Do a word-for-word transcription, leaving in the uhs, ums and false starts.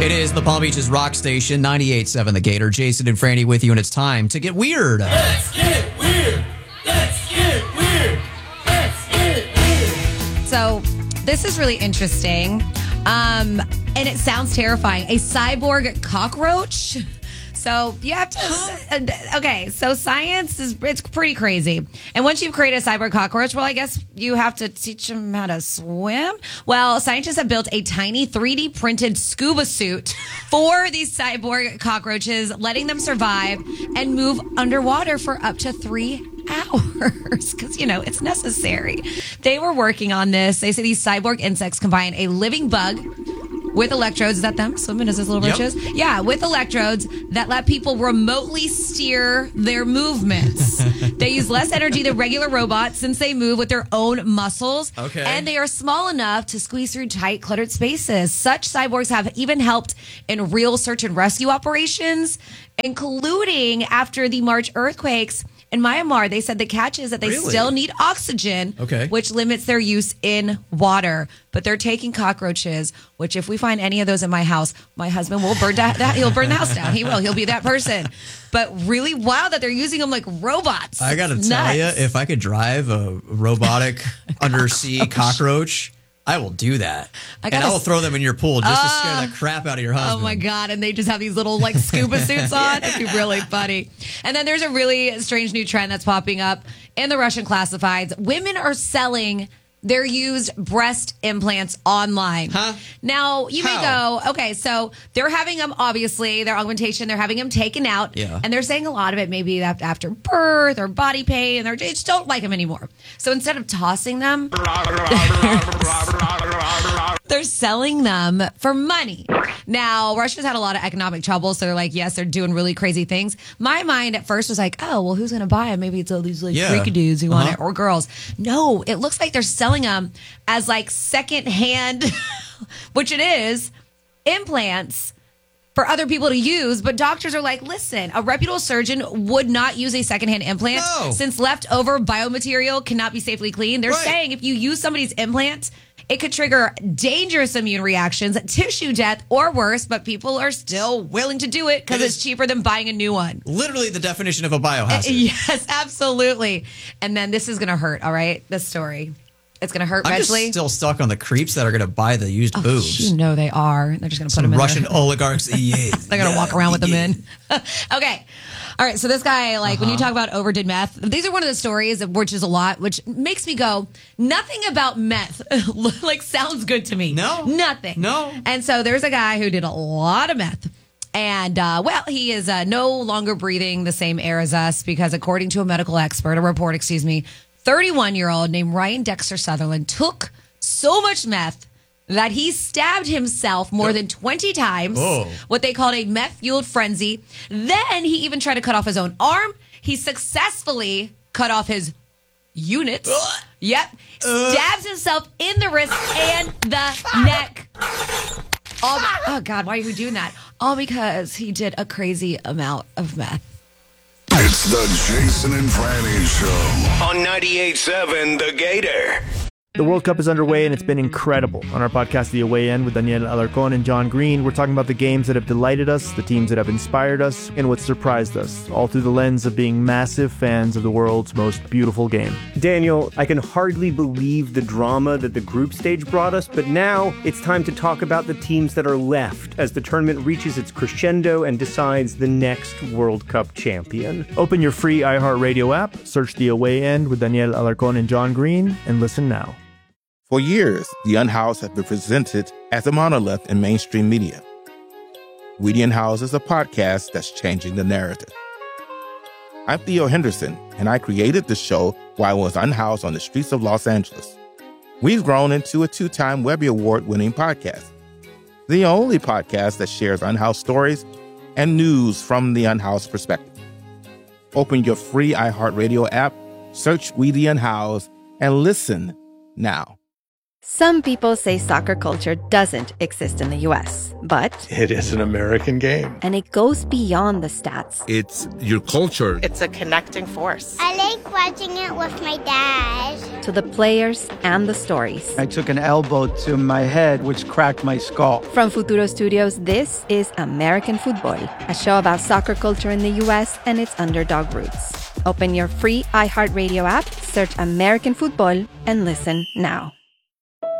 It is the Palm Beaches Rock Station, ninety-eight point seven The Gator. Jason and Franny with you, and it's time to get weird. Let's get weird. Let's get weird. Let's get weird. So this is really interesting, um, and it sounds terrifying. A cyborg cockroach. So you have to, okay, so science is, it's pretty crazy. And once you've created a cyborg cockroach, well, I guess you have to teach them how to swim. Well, scientists have built a tiny three D printed scuba suit for these cyborg cockroaches, letting them survive and move underwater for up to three hours because, you know, it's necessary. They were working on this. They say these cyborg insects combine a living bug with electrodes. Is that them swimming as those little Yep. roaches? Yeah, with electrodes that let people remotely steer their movements. They use less energy than regular robots since they move with their own muscles. Okay. And they are small enough to squeeze through tight, cluttered spaces. Such cyborgs have even helped in real search and rescue operations, including after the March earthquakes in Myanmar. They said the catch is that they Really? still need oxygen, Okay. which limits their use in water. But they're taking cockroaches, which if we find any of those in my house, my husband will burn that, that he'll burn the house down. He will. He'll be that person. But really wild that they're using them like robots. I got to It's tell you, nuts. if I could drive a robotic undersea cockroach, I will do that. I and gotta I will s- throw them in your pool just to scare the crap out of your Oh husband. my God. And they just have these little like scuba suits on. It'd be really funny. And then there's a really strange new trend that's popping up in the Russian classifieds. Women are selling their used breast implants online. Huh? Now, you may How? go, okay, so they're having them, obviously, their augmentation, they're having them taken out. Yeah. And they're saying a lot of it maybe af- after birth or body pain, and they're, they just don't like them anymore. So instead of tossing them, they're selling them for money. Now, Russia's had a lot of economic trouble, so they're like, yes, they're doing really crazy things. My mind at first was like, oh, well, who's going to buy them? Maybe it's all these like Yeah. freaky dudes who want Uh-huh. it, or girls. No, it looks like they're selling them as like secondhand, which it is, implants for other people to use. But doctors are like, listen, a reputable surgeon would not use a secondhand implant No. since leftover biomaterial cannot be safely cleaned. They're Right. saying if you use somebody's implant, it could trigger dangerous immune reactions, tissue death, or worse, but people are still willing to do it because It it's is- cheaper than buying a new one. Literally the definition of a biohazard. Yes, absolutely. And then this is going to hurt, all right? This story. It's going to hurt I'm eventually. just still stuck on the creeps that are going to buy the used boobs. You know they are. They're just going to put them Some in Russian there. oligarchs. Yeah, They're going to walk around with them yeah. in. Okay. All right. So this guy, like when you Uh-huh. talk about overdid meth, these are one of the stories, which is a lot, which makes me go, nothing about meth like sounds good to me. No. Nothing. No. And so there's a guy who did a lot of meth. And, uh, well, he is uh, no longer breathing the same air as us because according to a medical expert, a report, excuse me, thirty-one-year-old named Ryan Dexter Sutherland took so much meth that he stabbed himself more than twenty times, Oh. what they called a meth-fueled frenzy. Then he even tried to cut off his own arm. He successfully cut off his units. Yep. Stabs himself in the wrist and the neck. All, oh, God, why are you doing that? All because he did a crazy amount of meth. It's the Jason and Franny Show. On ninety-eight point seven The Gator. The World Cup is underway and it's been incredible. On our podcast, The Away End, with Daniel Alarcon and John Green, we're talking about the games that have delighted us, the teams that have inspired us, and what surprised us, all through the lens of being massive fans of the world's most beautiful game. Daniel, I can hardly believe the drama that the group stage brought us, but now it's time to talk about the teams that are left as the tournament reaches its crescendo and decides the next World Cup champion. Open your free iHeartRadio app, search The Away End with Daniel Alarcon and John Green, and listen now. For years, The Unhoused have been presented as a monolith in mainstream media. We The Unhoused is a podcast that's changing the narrative. I'm Theo Henderson, and I created the show while I was unhoused on the streets of Los Angeles. We've grown into a two-time Webby Award-winning podcast, the only podcast that shares unhoused stories and news from the unhoused perspective. Open your free iHeartRadio app, search We The Unhoused, and listen now. Some people say soccer culture doesn't exist in the U S, but it is an American game. And it goes beyond the stats. It's your culture. It's a connecting force. I like watching it with my dad. To the players and the stories. I took an elbow to my head, which cracked my skull. From Futuro Studios, this is American Football, a show about soccer culture in the U S and its underdog roots. Open your free iHeartRadio app, search American Football, and listen now.